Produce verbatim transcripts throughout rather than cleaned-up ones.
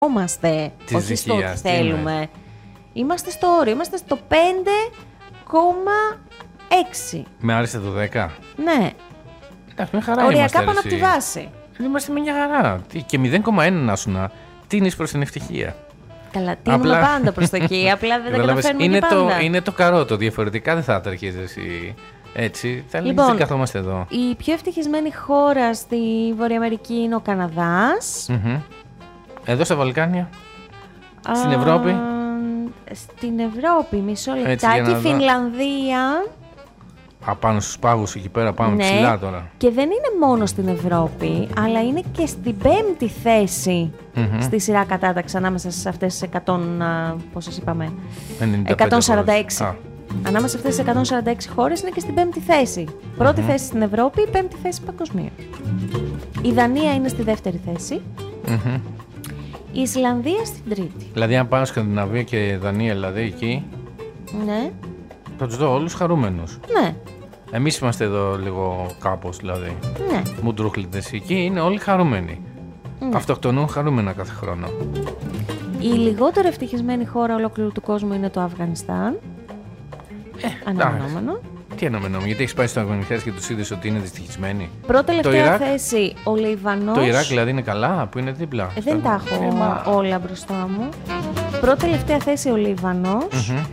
Είμαστε, της όχι στο ότι ζυγίας, θέλουμε. είναι. Είμαστε στο όριο, είμαστε στο πέντε κόμμα έξι. Με άρεσε το δέκα. Ναι. Εντάξει, μια χαρά Οριακά είμαστε, πάνω ρε, από τη εσύ. βάση. Είμαστε μια χαρά. Τι, και μηδέν κόμμα ένα να σου να τίνεις προς την ευτυχία. Καλά, τίνουμε Απλά- πάντα προς τα εκεί, απλά δεν τα Καταλάβες, καταφέρνουμε είναι, και το, πάντα. είναι το καρότο, διαφορετικά δεν θα τα αρχίζεις εσύ έτσι. Θα λέγεις Λοιπόν, δεν καθόμαστε εδώ. Η πιο ευτυχισμένη χώρα στη Βόρεια Αμερική είναι ο Καναδάς. Μμμ. Εδώ στα Βαλκάνια, στην Α, Ευρώπη. Στην Ευρώπη, μισό για λεπτάκι, να δω. Φινλανδία. απάνω στους πάγους εκεί πέρα, πάμε Ναι. ψηλά τώρα. Και δεν είναι μόνο στην Ευρώπη, αλλά είναι και στην πέμπτη θέση Μμμ. στη σειρά κατάταξη ανάμεσα σε αυτές τις εκατό, α, πόσες είπαμε, ενενήντα πέντε εκατόν σαράντα έξι. χώρες. Α, Ανάμεσα σε αυτές τις εκατόν σαράντα έξι χώρες είναι και στην πέμπτη θέση. Πρώτη θέση στην Ευρώπη, πέμπτη θέση παγκοσμίως. Η Δανία είναι στη δεύτερη θέση. μμμ. Η Ισλανδία στην τρίτη. Δηλαδή, αν πάω Σκανδιναβία και Δανία, δηλαδή εκεί, Ναι, θα τους δω όλους χαρούμενους. ναι, Εμείς είμαστε εδώ λίγο κάπως, δηλαδή. ναι. Μουντρούχλητες. Εκεί είναι όλοι χαρούμενοι. Ναι. Αυτοκτονούν χαρούμενα κάθε χρόνο. Η λιγότερο ευτυχισμένη χώρα ολόκληρου του κόσμου είναι το Αφγανιστάν. Αναμενόμενο. Τι αναμενόμενο, γιατί έχεις πάει στο Αφγανιστάν και τους είδες ότι είναι δυστυχισμένοι. Πρώτη τελευταία Ιράκ? θέση ο Λιβανός. Το Ιράκ δηλαδή είναι καλά, που είναι δίπλα. Ε, δεν τα έχω Ε, μα- όλα μπροστά μου. Πρώτη τελευταία θέση ο Λιβανός. Μμμ.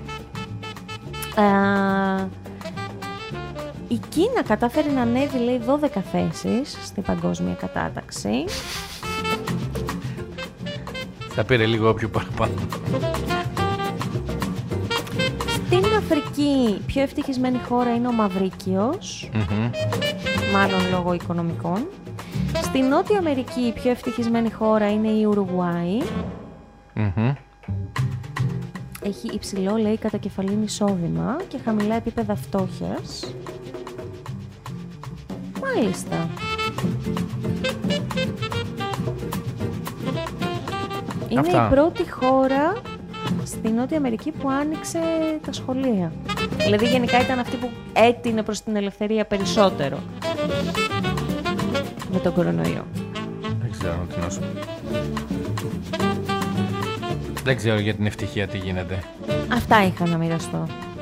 Α, η Κίνα κατάφερε να ανέβει, λέει, δώδεκα θέσεις στην παγκόσμια κατάταξη. Θα πήρε λίγο πιο παραπάνω. Στην Αφρική, η πιο ευτυχισμένη χώρα είναι ο Μαυρίκιος, Μμμ. μάλλον λόγω οικονομικών. Στη Νότια Αμερική, η πιο ευτυχισμένη χώρα είναι η Ουρουγουάη. Μμμ. Έχει υψηλό, λέει, κατακεφαλήν εισόδημα και χαμηλά επίπεδα φτώχειας. Μάλιστα. Είναι Αυτά. η πρώτη χώρα στη Νότια Αμερική που άνοιξε τα σχολεία. Δηλαδή γενικά ήταν αυτή που έτεινε προς την ελευθερία περισσότερο με τον κορονοϊό. Δεν ξέρω τι να σου πω. Δεν ξέρω για την ευτυχία τι γίνεται. Αυτά είχα να μοιραστώ.